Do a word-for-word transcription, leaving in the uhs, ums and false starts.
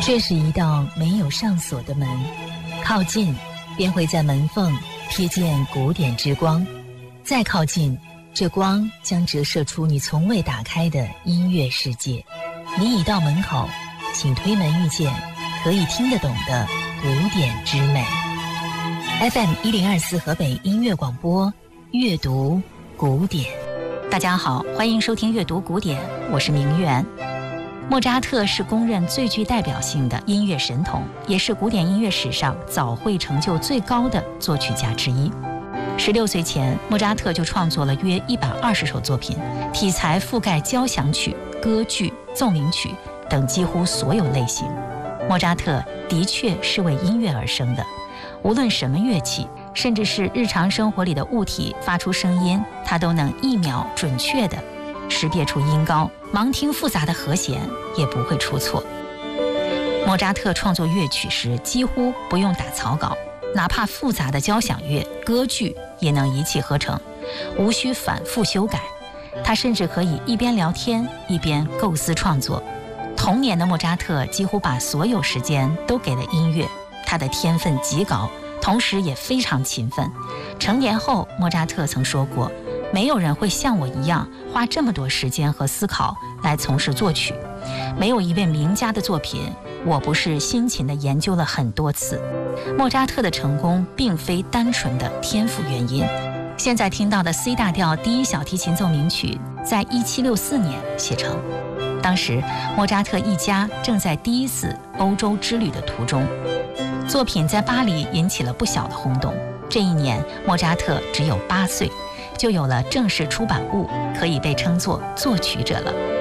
这是一道没有上锁的门，靠近便会在门缝瞥见古典之光，再靠近，这光将折射出你从未打开的音乐世界。你已到门口，请推门遇见可以听得懂的古典之美。 F M 一零二四河北音乐广播，阅读古典。大家好，欢迎收听阅读古典，我是明媛。莫扎特是公认最具代表性的音乐神童，也是古典音乐史上早慧成就最高的作曲家之一。十六岁前，莫扎特就创作了约一百二十首作品，题材覆盖交响曲、歌剧、奏鸣曲等几乎所有类型。莫扎特的确是为音乐而生的，无论什么乐器，甚至是日常生活里的物体发出声音，他都能一秒准确地识别出音高，盲听复杂的和弦也不会出错。莫扎特创作乐曲时几乎不用打草稿，哪怕复杂的交响乐、歌剧也能一气呵成，无需反复修改。他甚至可以一边聊天一边构思创作。童年的莫扎特几乎把所有时间都给了音乐，他的天分极高，同时也非常勤奋。成年后，莫扎特曾说过，没有人会像我一样花这么多时间和思考来从事作曲，没有一位名家的作品我不是辛勤地研究了很多次。莫扎特的成功并非单纯的天赋原因。现在听到的 C 大调第一小提琴奏鸣曲在一七六四年写成，当时莫扎特一家正在第一次欧洲之旅的途中，作品在巴黎引起了不小的轰动。这一年莫扎特只有八岁，就有了正式出版物，可以被称作作曲者了。